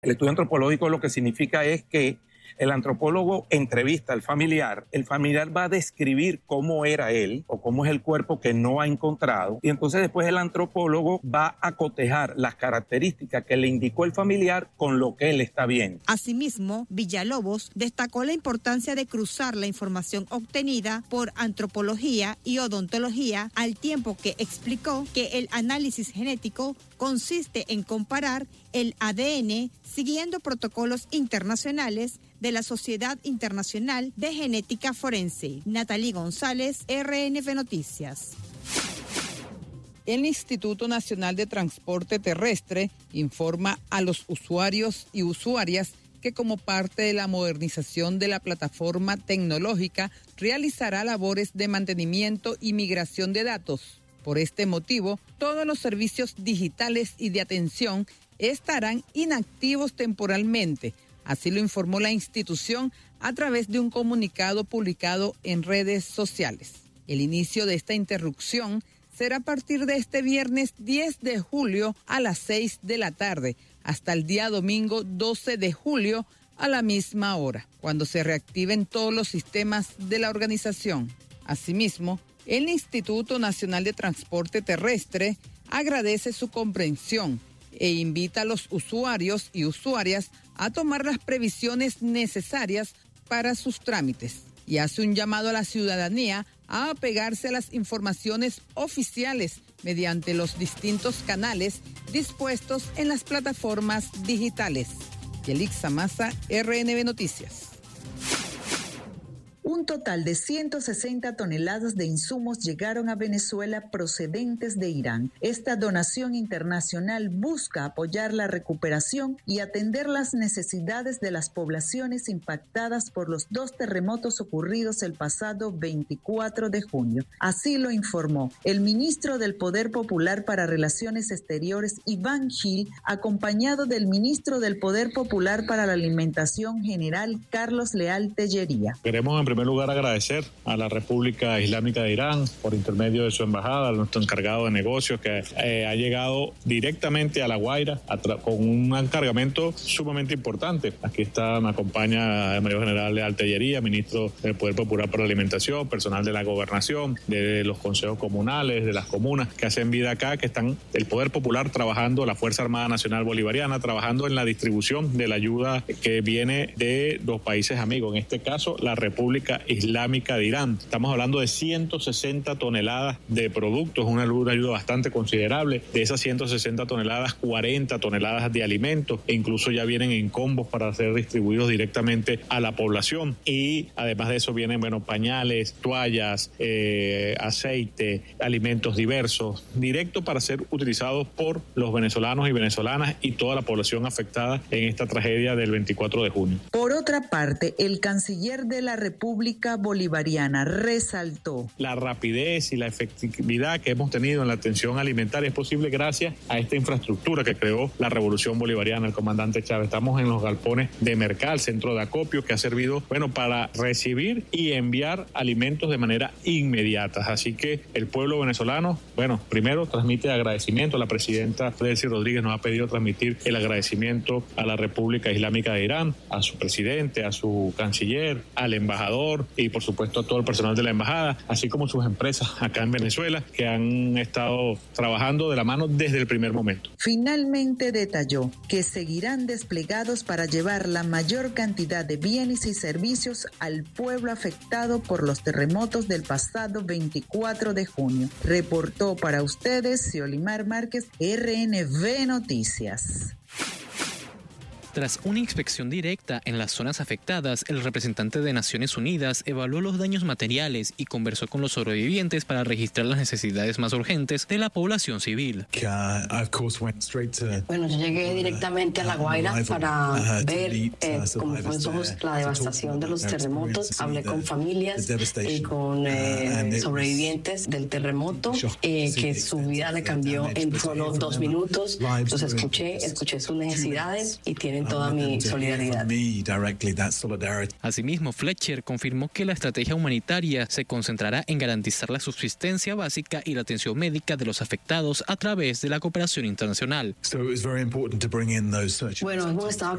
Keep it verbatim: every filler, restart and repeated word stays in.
El estudio antropológico lo que significa es que el antropólogo entrevista al familiar, el familiar va a describir cómo era él o cómo es el cuerpo que no ha encontrado, y entonces después el antropólogo va a cotejar las características que le indicó el familiar con lo que él está viendo. Asimismo, Villalobos destacó la importancia de cruzar la información obtenida por antropología y odontología, al tiempo que explicó que el análisis genético consiste en comparar el A D N siguiendo protocolos internacionales de la Sociedad Internacional de Genética Forense. Natalie González, R N V Noticias. El Instituto Nacional de Transporte Terrestre informa a los usuarios y usuarias que como parte de la modernización de la plataforma tecnológica realizará labores de mantenimiento y migración de datos. Por este motivo, todos los servicios digitales y de atención estarán inactivos temporalmente. Así lo informó la institución a través de un comunicado publicado en redes sociales. El inicio de esta interrupción será a partir de este viernes diez de julio a las seis de la tarde hasta el día domingo doce de julio a la misma hora, cuando se reactiven todos los sistemas de la organización. Asimismo, el Instituto Nacional de Transporte Terrestre agradece su comprensión e invita a los usuarios y usuarias a tomar las previsiones necesarias para sus trámites y hace un llamado a la ciudadanía a apegarse a las informaciones oficiales mediante los distintos canales dispuestos en las plataformas digitales. Yelixa Maza, R N V Noticias. Un total de ciento sesenta toneladas de insumos llegaron a Venezuela procedentes de Irán. Esta donación internacional busca apoyar la recuperación y atender las necesidades de las poblaciones impactadas por los dos terremotos ocurridos el pasado veinticuatro de junio. Así lo informó el ministro del Poder Popular para Relaciones Exteriores, Iván Gil, acompañado del ministro del Poder Popular para la Alimentación General, Carlos Leal Tellería. Queremos en primer lugar agradecer a la República Islámica de Irán por intermedio de su embajada, a nuestro encargado de negocios que eh, ha llegado directamente a La Guaira con un encargamento sumamente importante. Aquí está, me acompaña el mayor general de Artillería, ministro del Poder Popular para la Alimentación, personal de la gobernación, de los consejos comunales, de las comunas que hacen vida acá, que están el Poder Popular trabajando, la Fuerza Armada Nacional Bolivariana trabajando en la distribución de la ayuda que viene de los países amigos, en este caso la República Islámica de Irán. Estamos hablando de ciento sesenta toneladas de productos, una ayuda bastante considerable. De esas ciento sesenta toneladas, cuarenta toneladas de alimentos, e incluso ya vienen en combos para ser distribuidos directamente a la población. Y además de eso vienen, bueno, pañales, toallas, eh, aceite, alimentos diversos, directo para ser utilizados por los venezolanos y venezolanas y toda la población afectada en esta tragedia del veinticuatro de junio. Por otra parte, el canciller de la República Bolivariana resaltó: la rapidez y la efectividad que hemos tenido en la atención alimentaria es posible gracias a esta infraestructura que creó la Revolución Bolivariana, el comandante Chávez. Estamos en los galpones de Mercal, centro de acopio, que ha servido, bueno, para recibir y enviar alimentos de manera inmediata. Así que el pueblo venezolano, bueno, primero transmite agradecimiento. La presidenta Delcy Rodríguez nos ha pedido transmitir el agradecimiento a la República Islámica de Irán, a su presidente, a su canciller, al embajador y por supuesto a todo el personal de la embajada, así como sus empresas acá en Venezuela que han estado trabajando de la mano desde el primer momento. Finalmente detalló que seguirán desplegados para llevar la mayor cantidad de bienes y servicios al pueblo afectado por los terremotos del pasado veinticuatro de junio. Reportó para ustedes Siolimar Márquez, R N V Noticias. Tras una inspección directa en las zonas afectadas, el representante de Naciones Unidas evaluó los daños materiales y conversó con los sobrevivientes para registrar las necesidades más urgentes de la población civil. Bueno, yo llegué directamente a La Guaira para ver eh, con mis ojos la devastación de los terremotos. Hablé con familias y con eh, sobrevivientes del terremoto, eh, que su vida le cambió en solo dos minutos. Los escuché, escuché sus necesidades y tienen toda mi solidaridad. Asimismo, Fletcher confirmó que la estrategia humanitaria se concentrará en garantizar la subsistencia básica y la atención médica de los afectados a través de la cooperación internacional. Bueno, hemos estado